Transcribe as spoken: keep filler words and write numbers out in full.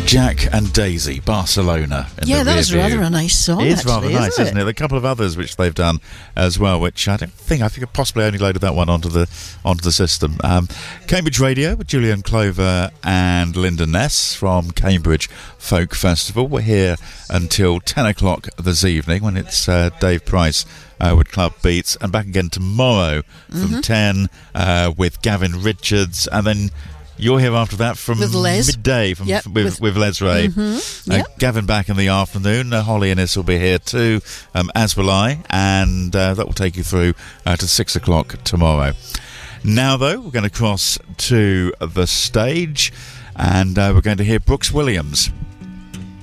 Jack and Daisy, Barcelona. In yeah, the that was rear view. rather a nice song. It is actually, rather nice, isn't it? isn't it? There are a couple of others which they've done as well, which I don't think, I think I possibly only loaded that one onto the onto the system. Um, Cambridge Radio with Julian Clover and Linda Ness from Cambridge Folk Festival. We're here until ten o'clock this evening when it's uh, Dave Price uh, with Club Beats, and back again tomorrow from Mm-hmm. ten uh, with Gavin Richards, and then you're here after that from With Les. midday from, Yep, with, with- with Les Ray. Mm-hmm. Uh, Yep. Gavin back in the afternoon. Uh, Holly and Iss will be here too, um, as will I, and uh, that will take you through uh, to six o'clock tomorrow. Now, though, we're going to cross to the stage, and uh, we're going to hear Brooks Williams.